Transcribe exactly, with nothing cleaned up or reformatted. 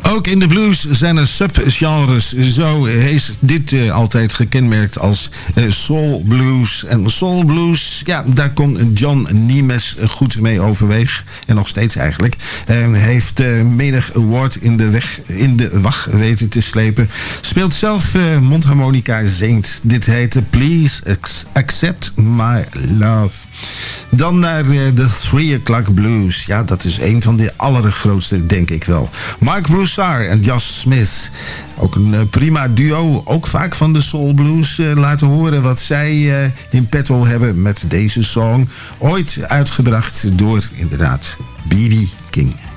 Ook in de blues zijn er subgenres. Zo is dit uh, altijd gekenmerkt als uh, soul blues. En soul blues, ja, daar kon John Nemes goed mee overweg. En nog steeds eigenlijk. Hij uh, heeft uh, menig award in de, weg, in de wacht weten te slepen. Speelt zelf uh, mondharmonica, zingt. Dit heet Please Accept My Love. Dan naar uh, de Three O'Clock Blues. Ja, dat is een van de allergrootste, denk ik wel. Mark Broussard en Josh Smith. Ook een uh, prima duo. Ook vaak van de soul blues uh, laten horen wat zij uh, in petto hebben met deze song. Ooit uitgebracht door, inderdaad, B B King.